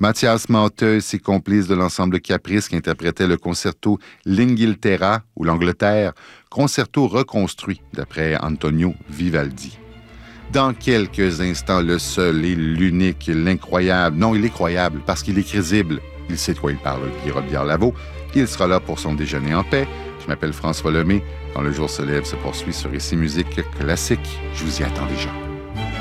Mathias Manteus et complice de l'ensemble Caprice qui interprétait le concerto L'Inghilterra ou l'Angleterre, concerto reconstruit d'après Antonio Vivaldi. Dans quelques instants, le seul et l'unique, l'incroyable, non, il est croyable parce qu'il est crédible, il sait de quoi il parle, Guy Robillard-Lavaux. Il sera là pour son déjeuner en paix. Je m'appelle François Lemay. Quand le jour se lève se poursuit sur Ici Musique Classique. Je vous y attends déjà.